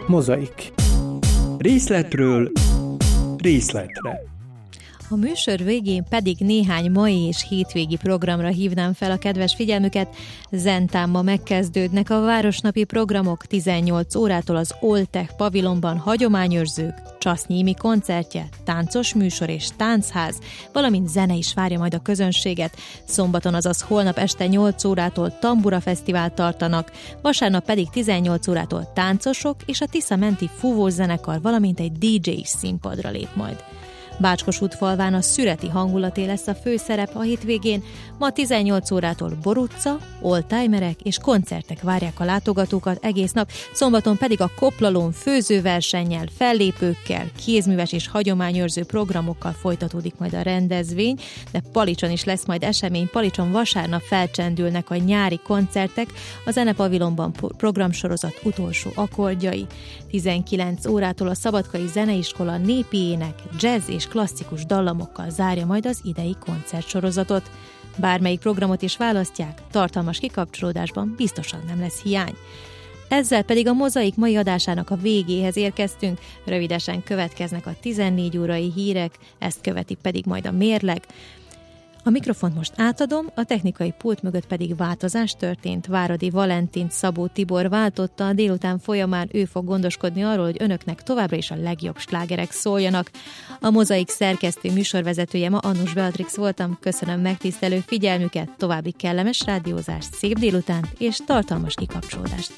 Mozaik. Részletről részletre. A műsor végén pedig néhány mai és hétvégi programra hívnám fel a kedves figyelmüket. Zentán ma megkezdődnek a városnapi programok 18 órától az Oltech pavilonban hagyományőrzők, Csasznyimi koncertje, táncos műsor és táncház, valamint zene is várja majd a közönséget. Szombaton, azaz holnap este 8 órától Tambura Fesztivált tartanak, vasárnap pedig 18 órától táncosok és a Tisza-menti fúvós zenekar, valamint egy DJ is színpadra lép majd. Bácskosútfalván a szüreti hangulaté lesz a főszerep a hétvégén, ma 18 órától borutca, oldtimerek és koncertek várják a látogatókat egész nap, szombaton pedig a Koplalón főzőversennyel, fellépőkkel, kézműves és hagyományőrző programokkal folytatódik majd a rendezvény, de Palicson is lesz majd esemény. Palicson vasárnap felcsendülnek a nyári koncertek, a Zenepavilonban programsorozat utolsó akkordjai. 19 órától a Szabadkai Zeneiskola népi ének, jazz és klasszikus dallamokkal zárja majd az idei koncertsorozatot. Bármelyik programot is választják, tartalmas kikapcsolódásban biztosan nem lesz hiány. Ezzel pedig a Mozaik mai adásának a végéhez érkeztünk, rövidesen következnek a 14 órai hírek, ezt követi pedig majd a mérleg. A mikrofont most átadom, a technikai pult mögött pedig változás történt. Váradi Valentint Szabó Tibor váltotta, a délután folyamán ő fog gondoskodni arról, hogy önöknek továbbra is a legjobb slágerek szóljanak. A Mozaik szerkesztő műsorvezetője ma Annus Beatrix voltam, köszönöm megtisztelő figyelmüket, további kellemes rádiózást, szép délutánt és tartalmas kikapcsolódást